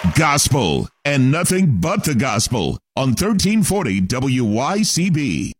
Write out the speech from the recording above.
Gospel and nothing but the gospel on 1340 WYCB.